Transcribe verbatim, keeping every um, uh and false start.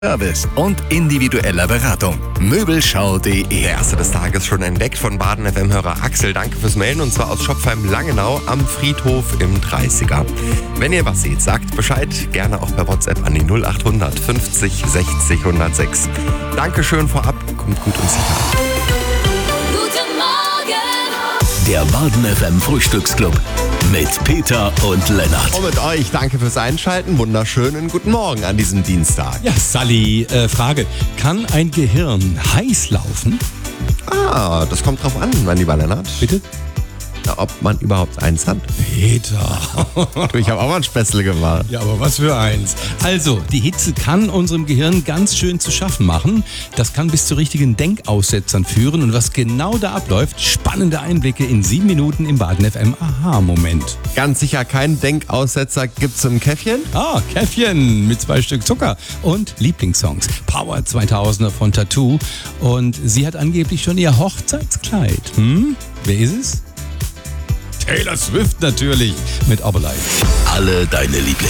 Service und individueller Beratung. Möbelschau punkt de. Der erste des Tages schon entdeckt von Baden F M-Hörer Axel. Danke fürs Melden, und zwar aus Schopfheim-Langenau am Friedhof im dreißiger. Wenn ihr was seht, sagt Bescheid. Gerne auch per WhatsApp an die null acht hundert fünfzig sechzig hundertsechs. Dankeschön vorab. Kommt gut und sicher. Guten Morgen! Der Baden F M Frühstücksclub mit Peter und Lennart. Und mit euch, danke fürs Einschalten. Wunderschönen guten Morgen an diesem Dienstag. Ja, Sally, äh, Frage. Kann ein Gehirn heiß laufen? Ah, das kommt drauf an, mein lieber Lennart. Bitte? Na, ob man überhaupt eins hat. Peter. Du, ich habe auch mal ein Spätzle gemacht. Ja, aber was für eins. Also, die Hitze kann unserem Gehirn ganz schön zu schaffen machen. Das kann bis zu richtigen Denkaussetzern führen. Und was genau da abläuft, spannende Einblicke in sieben Minuten im Baden F M Aha-Moment. Ganz sicher kein Denkaussetzer gibt's im Käffchen. Ah, Käffchen mit zwei Stück Zucker und Lieblingssongs. Power zweitausender von Tattoo. Und sie hat angeblich schon ihr Hochzeitskleid. Hm? Wer ist es? Taylor Swift natürlich mit Oberlein. Alle deine Lieblings